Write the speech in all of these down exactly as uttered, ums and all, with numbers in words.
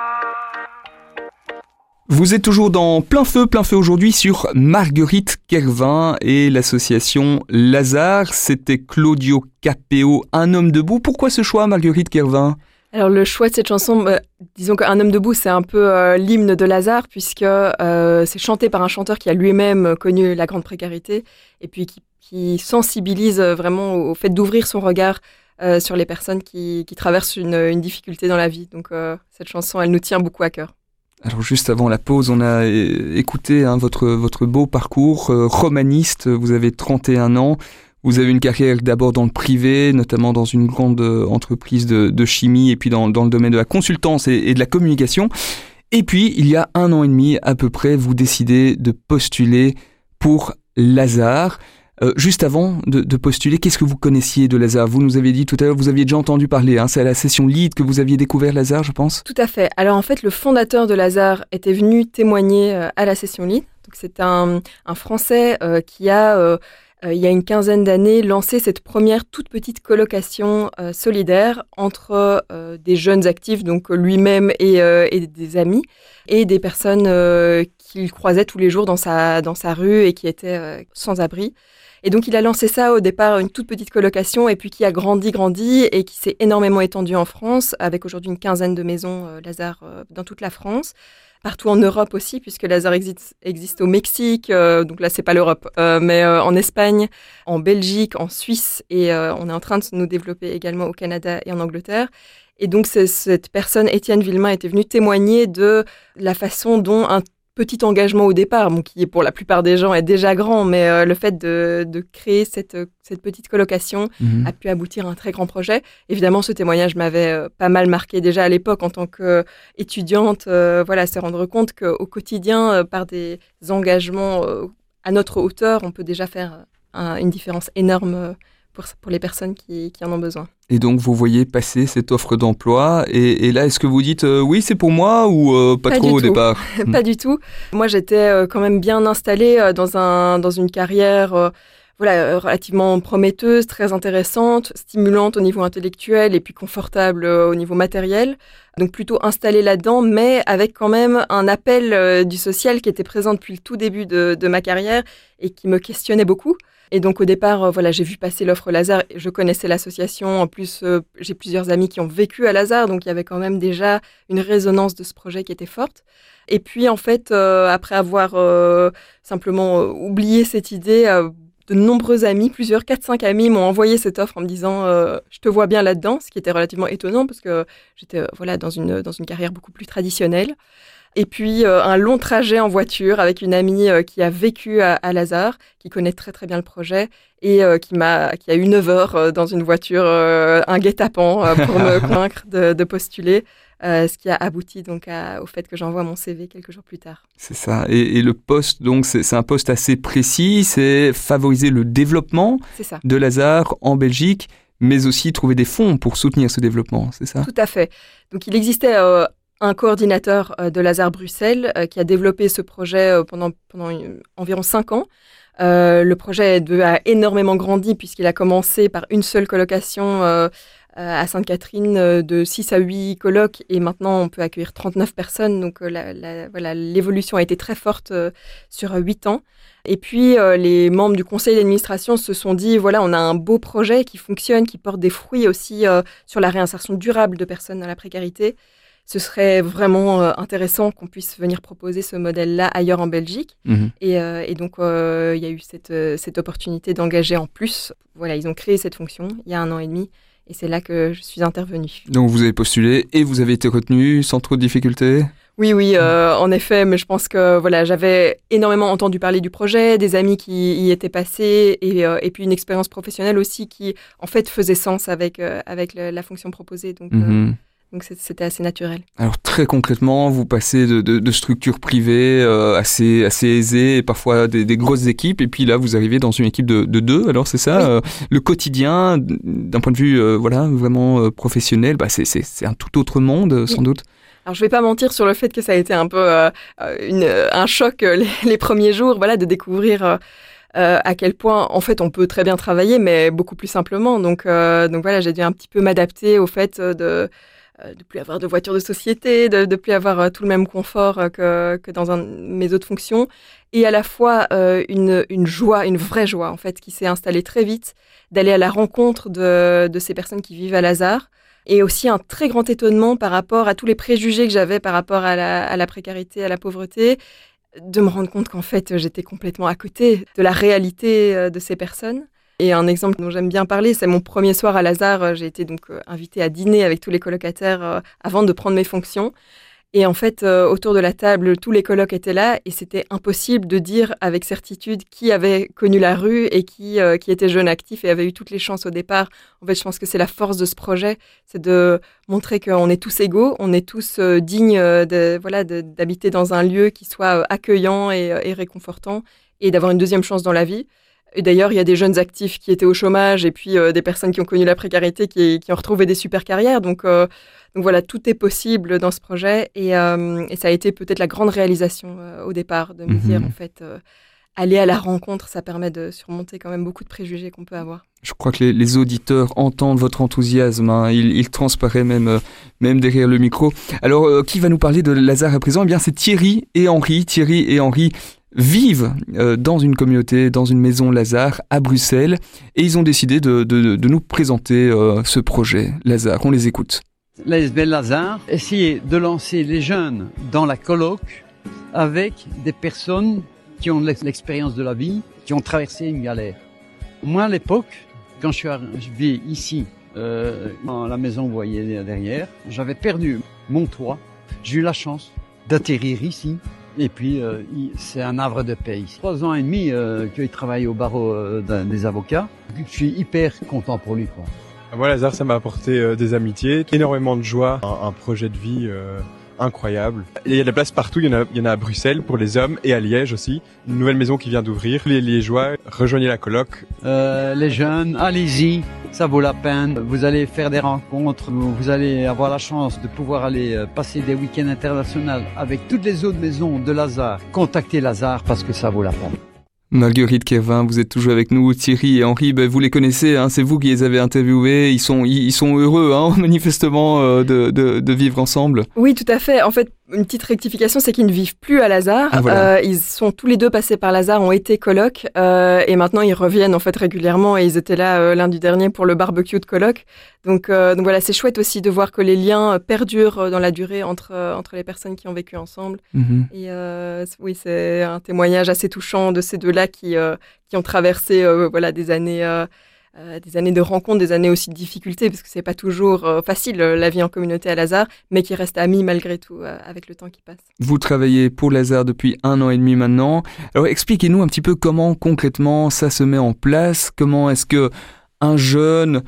Vous êtes toujours dans Plein Feu, Plein Feu aujourd'hui sur Marguerite Kervin et l'association Lazare. C'était Claudio Capéo, Un homme debout. Pourquoi ce choix, Marguerite Kervin ? Alors le choix de cette chanson, euh, disons qu'Un homme debout, c'est un peu euh, l'hymne de Lazare, puisque euh, c'est chanté par un chanteur qui a lui-même connu la grande précarité, et puis qui, qui sensibilise vraiment au fait d'ouvrir son regard euh, sur les personnes qui, qui traversent une, une difficulté dans la vie. Donc euh, cette chanson, elle nous tient beaucoup à cœur. Alors juste avant la pause, on a écouté hein, votre, votre beau parcours. Euh, romaniste, vous avez trente et un ans. Vous avez une carrière d'abord dans le privé, notamment dans une grande entreprise de, de chimie et puis dans, dans le domaine de la consultance et, et de la communication. Et puis, il y a un an et demi à peu près, vous décidez de postuler pour Lazare. Euh, juste avant de, de postuler, qu'est-ce que vous connaissiez de Lazare ? Vous nous avez dit tout à l'heure, vous aviez déjà entendu parler. Hein, c'est à la session Lead que vous aviez découvert Lazare, je pense ? Tout à fait. Alors en fait, le fondateur de Lazare était venu témoigner euh, à la session Lead. Donc c'est un, un Français euh, qui a... Euh, Euh, il y a une quinzaine d'années, lancé cette première toute petite colocation euh, solidaire entre euh, des jeunes actifs, donc lui-même et, euh, et des amis, et des personnes euh, qu'il croisait tous les jours dans sa, dans sa rue et qui étaient euh, sans abri. Et donc il a lancé ça au départ, une toute petite colocation, et puis qui a grandi, grandi, et qui s'est énormément étendue en France, avec aujourd'hui une quinzaine de maisons euh, Lazare euh, dans toute la France. Partout en Europe aussi, puisque Lazare existe, existe au Mexique, euh, donc là c'est pas l'Europe, euh, mais euh, en Espagne, en Belgique, en Suisse, et euh, on est en train de nous développer également au Canada et en Angleterre. Et donc c'est, cette personne, Étienne Villemain, était venue témoigner de la façon dont un petit engagement au départ, bon, qui pour la plupart des gens est déjà grand, mais euh, le fait de, de créer cette, cette petite colocation mmh. a pu aboutir à un très grand projet. Évidemment, ce témoignage m'avait euh, pas mal marqué déjà à l'époque en tant qu'étudiante, euh, voilà, se rendre compte qu'au quotidien, euh, par des engagements euh, à notre hauteur, on peut déjà faire un, une différence énorme euh, pour, pour les personnes qui, qui en ont besoin. Et donc, vous voyez passer cette offre d'emploi. Et, et là, est-ce que vous dites euh, oui, c'est pour moi ou euh, pas, pas trop au départ ? Pas du tout. Moi, j'étais euh, quand même bien installée euh, dans, un, dans une carrière euh, voilà, relativement prometteuse, très intéressante, stimulante au niveau intellectuel et puis confortable euh, au niveau matériel. Donc, plutôt installée là-dedans, mais avec quand même un appel euh, du social qui était présent depuis le tout début de, de ma carrière et qui me questionnait beaucoup. Et donc, au départ, euh, voilà, j'ai vu passer l'offre Lazare. Je connaissais l'association. En plus, euh, j'ai plusieurs amis qui ont vécu à Lazare. Donc, il y avait quand même déjà une résonance de ce projet qui était forte. Et puis, en fait, euh, après avoir euh, simplement euh, oublié cette idée, euh, de nombreux amis, plusieurs, quatre cinq amis m'ont envoyé cette offre en me disant euh, « je te vois bien là-dedans », ce qui était relativement étonnant parce que j'étais euh, voilà, dans une, dans une carrière beaucoup plus traditionnelle. Et puis, euh, un long trajet en voiture avec une amie euh, qui a vécu à, à Lazare, qui connaît très, très bien le projet et euh, qui, m'a, qui a eu neuf heures euh, dans une voiture, euh, un guet-apens euh, pour me convaincre de, de postuler, euh, ce qui a abouti donc à, au fait que j'envoie mon C V quelques jours plus tard. C'est ça. Et, et le poste, donc, c'est, c'est un poste assez précis, c'est favoriser le développement c'est ça. de Lazare en Belgique, mais aussi trouver des fonds pour soutenir ce développement, c'est ça ? Tout à fait. Donc, il existait... Euh, un coordinateur euh, de Lazare Bruxelles euh, qui a développé ce projet euh, pendant, pendant une, environ cinq ans. Euh, le projet de, a énormément grandi puisqu'il a commencé par une seule colocation euh, à Sainte-Catherine euh, de six à huit colocs et maintenant on peut accueillir trente-neuf personnes. Donc euh, la, la, voilà, l'évolution a été très forte euh, sur huit ans. Et puis euh, les membres du conseil d'administration se sont dit, voilà, on a un beau projet qui fonctionne, qui porte des fruits aussi euh, sur la réinsertion durable de personnes dans la précarité. Ce serait vraiment euh, intéressant qu'on puisse venir proposer ce modèle-là ailleurs en Belgique. Mmh. Et, euh, et donc, il euh, y a eu cette, euh, cette opportunité d'engager en plus. Voilà, ils ont créé cette fonction il y a un an et demi. Et c'est là que je suis intervenue. Donc, vous avez postulé et vous avez été retenue sans trop de difficultés ? Oui, oui, euh, en effet. Mais je pense que voilà, j'avais énormément entendu parler du projet, des amis qui y étaient passés et, euh, et puis une expérience professionnelle aussi qui, en fait, faisait sens avec, euh, avec le, la fonction proposée. Donc, mmh. euh, Donc c'était assez naturel. Alors très concrètement, vous passez de, de, de structures privées euh, assez, assez aisées et parfois des, des grosses équipes et puis là vous arrivez dans une équipe de, de deux, alors c'est ça oui. euh, Le quotidien, d'un point de vue euh, voilà, vraiment euh, professionnel, bah, c'est, c'est, c'est un tout autre monde oui. sans doute. Alors je ne vais pas mentir sur le fait que ça a été un peu euh, une, un choc euh, les, les premiers jours, voilà, de découvrir... Euh, Euh, à quel point, en fait, on peut très bien travailler, mais beaucoup plus simplement. Donc, euh, donc voilà, j'ai dû un petit peu m'adapter au fait de, de ne plus avoir de voiture de société, de ne plus avoir euh, tout le même confort euh, que, que dans un, mes autres fonctions. Et à la fois euh, une, une joie, une vraie joie en fait, qui s'est installée très vite, d'aller à la rencontre de, de ces personnes qui vivent à Lazare. Et aussi un très grand étonnement par rapport à tous les préjugés que j'avais par rapport à la, à la précarité, à la pauvreté, de me rendre compte qu'en fait, j'étais complètement à côté de la réalité de ces personnes. Et un exemple dont j'aime bien parler, c'est mon premier soir à Lazare. J'ai été donc invitée à dîner avec tous les colocataires avant de prendre mes fonctions. Et en fait, euh, autour de la table, tous les colocs étaient là et c'était impossible de dire avec certitude qui avait connu la rue et qui, euh, qui était jeune actif et avait eu toutes les chances au départ. En fait, je pense que c'est la force de ce projet, c'est de montrer qu'on est tous égaux, on est tous euh, dignes de, voilà, de, d'habiter dans un lieu qui soit euh, accueillant et, et réconfortant et d'avoir une deuxième chance dans la vie. Et d'ailleurs, il y a des jeunes actifs qui étaient au chômage et puis euh, des personnes qui ont connu la précarité qui, qui ont retrouvé des super carrières. Donc, euh, donc voilà, tout est possible dans ce projet. Et, euh, et ça a été peut-être la grande réalisation euh, au départ, de me Mmh. dire, en fait, euh, aller à la rencontre, ça permet de surmonter quand même beaucoup de préjugés qu'on peut avoir. Je crois que les, les auditeurs entendent votre enthousiasme, hein. il, il transparaît même, euh, même derrière le micro. Alors, euh, qui va nous parler de Lazare à présent ? Eh bien, c'est Thierry et Henri. Thierry et Henri vivent euh, dans une communauté, dans une maison Lazare à Bruxelles, et ils ont décidé de, de, de nous présenter euh, ce projet Lazare. On les écoute. L'A S B L Lazare essayait de lancer les jeunes dans la coloc avec des personnes qui ont l'expérience de la vie, qui ont traversé une galère. Moi, à l'époque, quand je suis arrivé ici, euh, dans la maison, vous voyez derrière, j'avais perdu mon toit. J'ai eu la chance d'atterrir ici. Et puis, euh, c'est un havre de paix ici. Trois ans et demi euh, qu'il travaille au barreau euh, des avocats. Je suis hyper content pour lui, quoi. Moi, Lazare, ça m'a apporté euh, des amitiés, énormément de joie, un, un projet de vie euh, incroyable. Et il y a des places partout, il y en a, il y en a à Bruxelles pour les hommes et à Liège aussi. Une nouvelle maison qui vient d'ouvrir. Les Liégeois, rejoignez la coloc. Euh, les jeunes, allez-y, ça vaut la peine. Vous allez faire des rencontres, vous allez avoir la chance de pouvoir aller passer des week-ends internationaux avec toutes les autres maisons de Lazare. Contactez Lazare parce que ça vaut la peine. Marguerite Kervin, vous êtes toujours avec nous. Thierry et Henri, ben vous les connaissez, hein, c'est vous qui les avez interviewés. Ils sont, ils, ils sont heureux, hein, manifestement, euh, de, de, de vivre ensemble. Oui, tout à fait. En fait, une petite rectification, c'est qu'ils ne vivent plus à Lazare. Ah, voilà. euh, ils sont tous les deux passés par Lazare, ont été colocs, euh, et maintenant ils reviennent en fait régulièrement. Et ils étaient là euh, lundi dernier pour le barbecue de coloc. Donc, euh, donc voilà, c'est chouette aussi de voir que les liens perdurent dans la durée entre euh, entre les personnes qui ont vécu ensemble. Mm-hmm. Et euh, oui, c'est un témoignage assez touchant de ces deux-là qui euh, qui ont traversé euh, voilà des années. Euh, Euh, des années de rencontres, des années aussi de difficultés, parce que c'est pas toujours euh, facile euh, la vie en communauté à Lazare, mais qui restent amis malgré tout euh, avec le temps qui passe. Vous travaillez pour Lazare depuis un an et demi maintenant. Alors expliquez-nous un petit peu comment concrètement ça se met en place. Comment est-ce que un jeune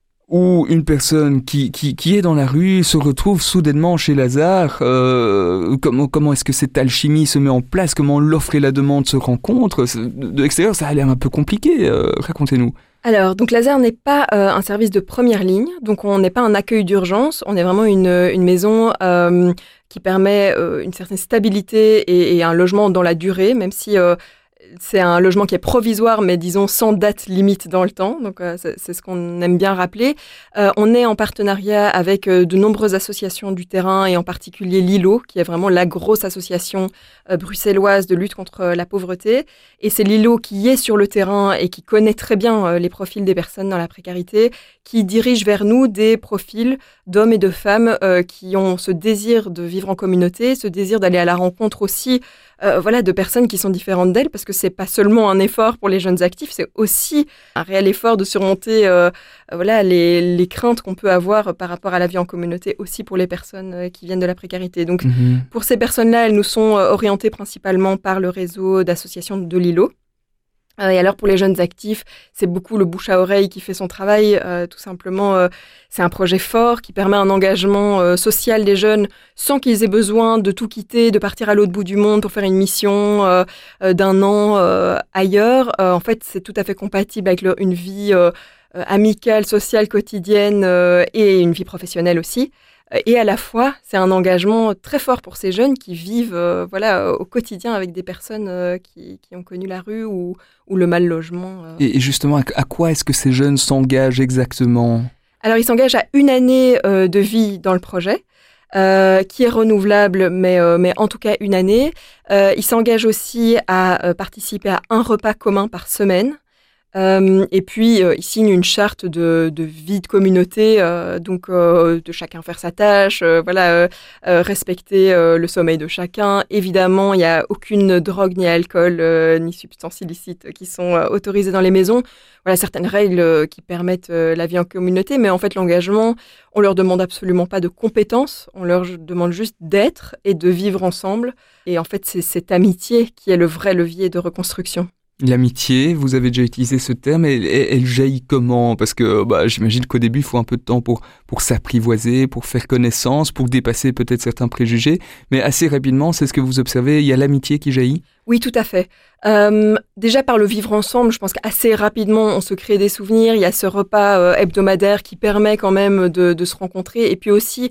ou une personne qui, qui, qui est dans la rue se retrouve soudainement chez Lazare, euh, comment, comment est-ce que cette alchimie se met en place, comment l'offre et la demande se rencontrent. De, de l'extérieur, ça a l'air un peu compliqué, euh, racontez-nous. Alors, donc Lazare n'est pas euh, un service de première ligne, donc on n'est pas un accueil d'urgence, on est vraiment une, une maison euh, qui permet euh, une certaine stabilité et, et un logement dans la durée, même si euh, c'est un logement qui est provisoire, mais disons sans date limite dans le temps. Donc, euh, c'est, c'est ce qu'on aime bien rappeler. Euh, on est en partenariat avec euh, de nombreuses associations du terrain et en particulier l'I L O, qui est vraiment la grosse association euh, bruxelloise de lutte contre euh, la pauvreté. Et c'est l'I L O qui est sur le terrain et qui connaît très bien euh, les profils des personnes dans la précarité, qui dirige vers nous des profils d'hommes et de femmes euh, qui ont ce désir de vivre en communauté, ce désir d'aller à la rencontre aussi Euh, voilà, de personnes qui sont différentes d'elles, parce que c'est pas seulement un effort pour les jeunes actifs, c'est aussi un réel effort de surmonter euh, voilà, les, les craintes qu'on peut avoir par rapport à la vie en communauté, aussi pour les personnes euh, qui viennent de la précarité. Donc, mmh. pour ces personnes-là, elles nous sont euh, orientées principalement par le réseau d'associations de l'I L O. Euh, et alors pour les jeunes actifs, c'est beaucoup le bouche à oreille qui fait son travail. Euh, tout simplement, euh, c'est un projet fort qui permet un engagement euh, social des jeunes sans qu'ils aient besoin de tout quitter, de partir à l'autre bout du monde pour faire une mission euh, euh, d'un an euh, ailleurs. Euh, en fait, c'est tout à fait compatible avec leur, une vie euh, euh, amicale, sociale, quotidienne euh, et une vie professionnelle aussi. Et à la fois, c'est un engagement très fort pour ces jeunes qui vivent euh, voilà, au quotidien avec des personnes euh, qui, qui ont connu la rue ou, ou le mal logement. Euh. Et justement, à quoi est-ce que ces jeunes s'engagent exactement ? Alors, ils s'engagent à une année euh, de vie dans le projet. Euh, qui est renouvelable, mais, euh, mais en tout cas une année. Euh, ils s'engagent aussi à euh, participer à un repas commun par semaine. Euh, et puis, euh, ils signent une charte de, de vie de communauté, euh, donc euh, de chacun faire sa tâche, euh, voilà, euh, euh, respecter euh, le sommeil de chacun. Évidemment, il n'y a aucune drogue, ni alcool, euh, ni substances illicites qui sont euh, autorisées dans les maisons. Voilà, certaines règles euh, qui permettent euh, la vie en communauté, mais en fait, l'engagement, on leur demande absolument pas de compétences, on leur demande juste d'être et de vivre ensemble. Et en fait, c'est cette amitié qui est le vrai levier de reconstruction. L'amitié, vous avez déjà utilisé ce terme, elle, elle, elle jaillit comment? Parce que bah, j'imagine qu'au début, il faut un peu de temps pour, pour s'apprivoiser, pour faire connaissance, pour dépasser peut-être certains préjugés. Mais assez rapidement, c'est ce que vous observez, il y a l'amitié qui jaillit? Oui, tout à fait. Euh, déjà par le vivre ensemble, je pense qu'assez rapidement, on se crée des souvenirs. Il y a ce repas euh, hebdomadaire qui permet quand même de, de se rencontrer. Et puis aussi,